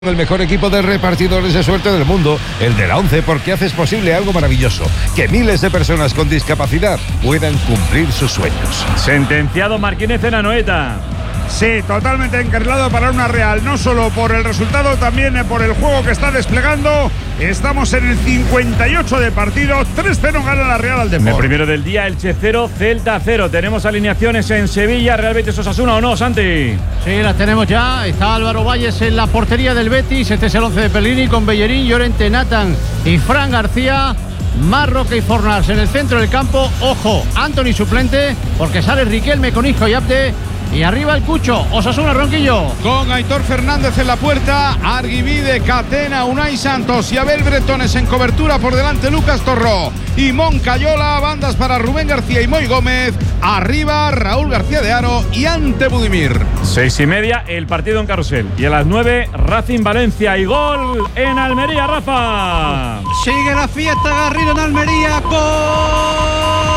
El mejor equipo de repartidores de suerte del mundo, el de la ONCE, porque haces posible algo maravilloso, que miles de personas con discapacidad puedan cumplir sus sueños. Sentenciado Martínez en Anoeta. Sí, totalmente encarrilado para una Real, no solo por el resultado, también por el juego que está desplegando. Estamos en el 58 de partido, 3-0 gana la Real al Depor. El primero del día, Elche 0, Celta 0. Tenemos alineaciones en Sevilla, Real Betis Osasuna, ¿o no, Santi? Sí, las tenemos ya. Está Álvaro Valles en la portería del Betis. Este es el 11 de Pellegrini con Bellerín, Llorente, Nathan y Fran García. Marroque y Fornals en el centro del campo. Ojo, Anthony suplente, porque sale Riquelme con Isco y Abde. Y arriba el Cucho, Osasuna, Ronquillo. Con Aitor Fernández en la puerta, Arguivide, Catena, Unai Santos y Abel Bretones en cobertura. Por delante Lucas Torró y Moncayola. Bandas para Rubén García y Moy Gómez. Arriba Raúl García de Haro y Ante Budimir. 6:30 el partido en Carrusel. Y a las 9, Racing Valencia y gol en Almería, Rafa. Sigue la fiesta Garrido en Almería. ¡Gol!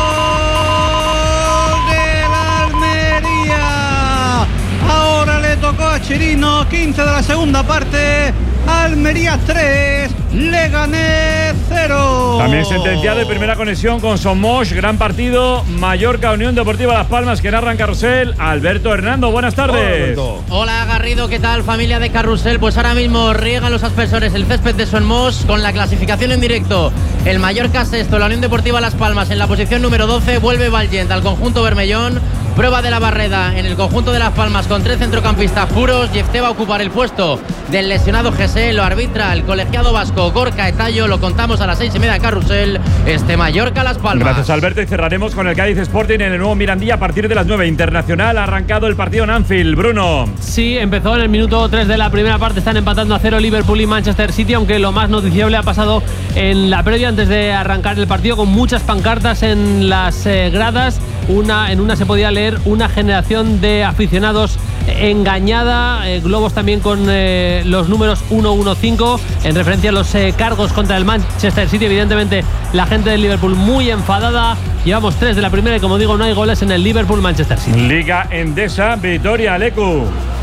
Tocó a Chirino, 15 de la segunda parte. Almería 3, Leganés 0. También sentenciado en primera conexión con Somos. Gran partido, Mallorca, Unión Deportiva Las Palmas, que narra en Carrusel. Alberto Hernando, buenas tardes. Hola Garrido, ¿qué tal familia de Carrusel? Pues ahora mismo riegan los aspersores el césped de Somos con la clasificación en directo. El Mallorca sexto, la Unión Deportiva Las Palmas en la posición número 12. Vuelve Vallent al conjunto bermellón. Prueba de la Barreda en el conjunto de Las Palmas con 3 centrocampistas puros. Jefté va a ocupar el puesto del lesionado Gesé. Lo arbitra el colegiado vasco Gorka Etallo. Lo contamos a las 6:30 Carrusel. Mallorca Las Palmas. Gracias, Alberto. Y cerraremos con el Cádiz Sporting en el nuevo Mirandilla a partir de las 9. Internacional, ha arrancado el partido en Anfield. Bruno. Sí, empezó en el minuto 3 de la primera parte. Están empatando a 0 Liverpool y Manchester City, aunque lo más noticiable ha pasado en la previa antes de arrancar el partido, con muchas pancartas en las gradas. En una se podía leer: una generación de aficionados engañada, globos también con los números 115 en referencia a los cargos contra el Manchester City. Evidentemente la gente del Liverpool muy enfadada. Llevamos 3 de la primera y, como digo, no hay goles en el Liverpool-Manchester City. Liga Endesa, Vitoria, Lecu.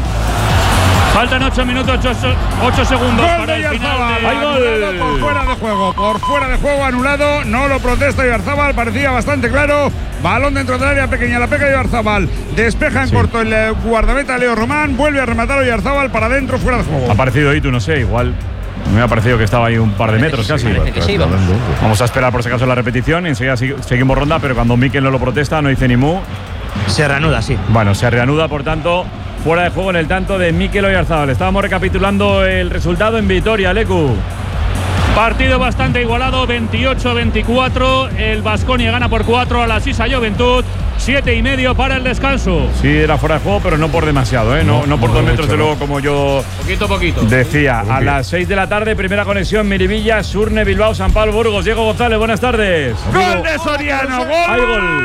Faltan 8 minutos, 8 segundos gol para el final. ¡Hay gol! Por fuera de juego, anulado. No lo protesta Oyarzábal, parecía bastante claro. Balón dentro del área pequeña, la pega Oyarzábal. Despeja en corto el guardameta Leo Román. Vuelve a rematar Oyarzábal para adentro, fuera de juego. Ha parecido Itu, no sé, igual. Me ha parecido que estaba ahí un par de metros casi. Vamos a esperar por si acaso la repetición. Enseguida seguimos ronda, pero cuando Mikel no lo protesta, no dice ni mu. Se reanuda, sí. Bueno, se reanuda, por tanto, fuera de juego en el tanto de Mikel Oyarzábal. Estábamos recapitulando el resultado en Vitoria, Lecu. Partido bastante igualado, 28-24. El Baskonia gana por 4 a la Sisa Joventut. 7,5 para el descanso. Sí, era fuera de juego, pero no por demasiado, ¿eh? No por 2 metros, de luego, como yo Poquito. decía. A las 6 de la tarde, primera conexión, Miribilla, Surne, Bilbao, San Pablo, Burgos. Diego González, buenas tardes. ¡Gol de Soriano! ¡Gol! ¡Hay gol!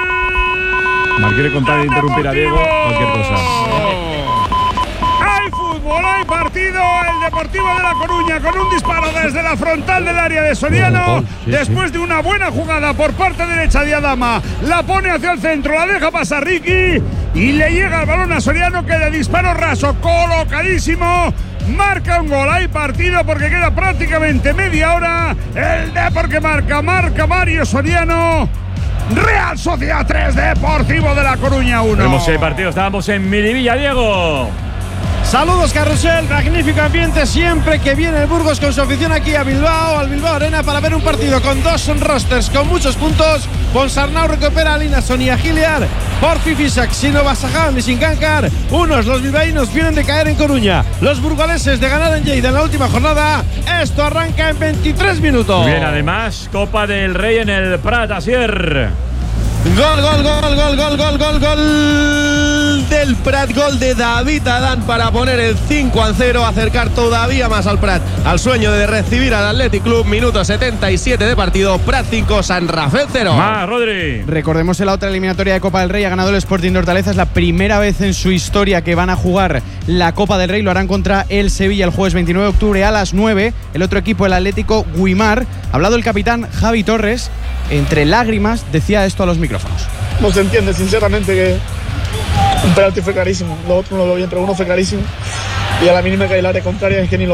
Mal quiere contar e interrumpir a Diego, cualquier cosa. ¡Hay fútbol! ¡Hay partido! El Deportivo de La Coruña con un disparo desde la frontal del área de Soriano. Después de una buena jugada por parte derecha de Adama, la pone hacia el centro, la deja pasar Ricky y le llega el balón a Soriano, que de disparo raso, colocadísimo, marca un gol. Hay partido porque queda prácticamente media hora. El Depor que marca Mario Soriano. Real Sociedad 3, Deportivo de La Coruña 1. Tenemos 6 partidos, estábamos en Miribilla, Diego. Saludos Carrusel, magnífico ambiente siempre que viene el Burgos con su afición aquí a Bilbao, al Bilbao Arena, para ver un partido con 2 rosters con muchos puntos. Ponsarnau recupera a Linason y a Giliar, por Fifisak, Sino Basaján y Sincankar. Los bilbaínos vienen de caer en Coruña, los burgaleses de ganar en Lleida en la última jornada. Esto arranca en 23 minutos. Bien, además, Copa del Rey en el Prat, Asier. Gol del Prat, gol de David Adán para poner el 5-0, acercar todavía más al Prat al sueño de recibir al Athletic Club. Minuto 77 de partido, Prat 5, San Rafael 0. Más, Rodri. Recordemos en la otra eliminatoria de Copa del Rey ha ganado el Sporting de Hortaleza. Es la primera vez en su historia que van a jugar la Copa del Rey. Lo harán contra el Sevilla el jueves 29 de octubre a las 9. El otro equipo, el Atlético Guimar. Ha hablado el capitán Javi Torres. Entre lágrimas decía esto a los micrófonos. No se entiende, sinceramente, que un penalti fue clarísimo. Lo otro no lo vi, pero uno fue clarísimo. y a la mínima que hay el área contraria es que ni lo